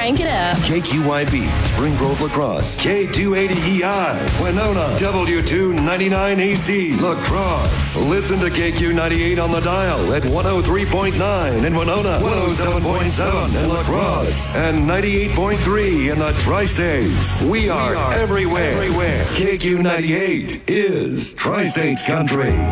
Crank it up. KQYB, Spring Grove La Crosse. K280EI, Winona. W299AC, La Crosse. Listen to KQ98 on the dial at 103.9 in Winona, 107.7 in La Crosse, and 98.3 in the Tri-States. We are everywhere. KQ98 is Tri-States Country.